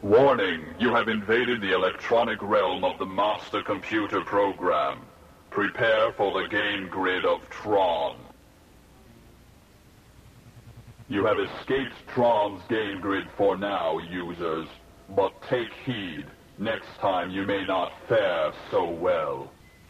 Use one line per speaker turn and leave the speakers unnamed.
Warning, you have invaded the electronic realm of the Master Computer Program. Prepare for the game grid of Tron. You have escaped Tron's game grid for now, users. But take heed, next time you may not fare so well.